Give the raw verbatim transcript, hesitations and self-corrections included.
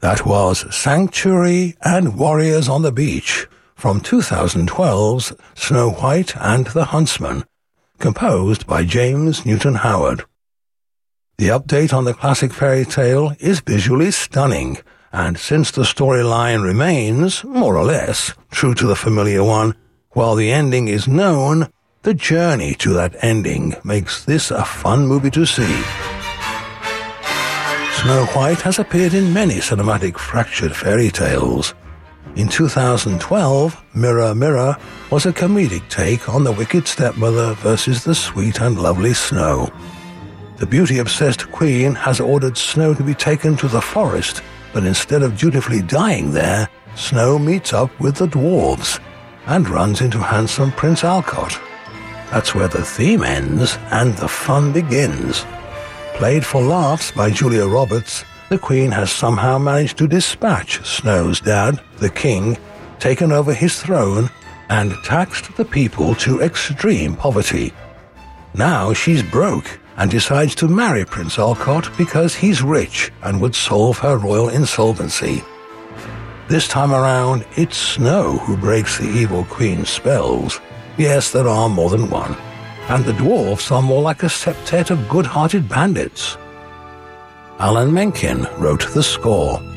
That was Sanctuary and Warriors on the Beach from two thousand twelve's Snow White and the Huntsman, composed by James Newton Howard. The update on the classic fairy tale is visually stunning, and since the storyline remains, more or less, true to the familiar one, while the ending is known, the journey to that ending makes this a fun movie to see. Snow White has appeared in many cinematic fractured fairy tales. In two thousand twelve, Mirror, Mirror was a comedic take on the wicked stepmother versus the sweet and lovely Snow. The beauty-obsessed queen has ordered Snow to be taken to the forest, but instead of dutifully dying there, Snow meets up with the dwarves and runs into handsome Prince Alcott. That's where the theme ends and the fun begins. Played for laughs by Julia Roberts, the queen has somehow managed to dispatch Snow's dad, the king, taken over his throne, and taxed the people to extreme poverty. Now she's broke and decides to marry Prince Alcott because he's rich and would solve her royal insolvency. This time around, it's Snow who breaks the evil queen's spells. Yes, there are more than one. And the dwarfs are more like a septet of good-hearted bandits. Alan Menken wrote the score.